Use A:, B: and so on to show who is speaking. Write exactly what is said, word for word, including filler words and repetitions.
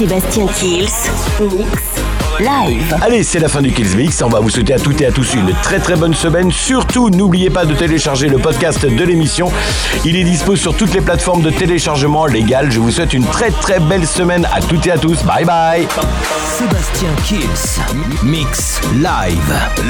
A: Sébastien Kills Mix Live.
B: Allez, c'est la fin du Kills Mix. On va vous souhaiter à toutes et à tous une très très bonne semaine. Surtout, n'oubliez pas de télécharger le podcast de l'émission. Il est dispo sur toutes les plateformes de téléchargement légales. Je vous souhaite une très très belle semaine à toutes et à tous. Bye bye.
C: Sébastien Kills Mix Live.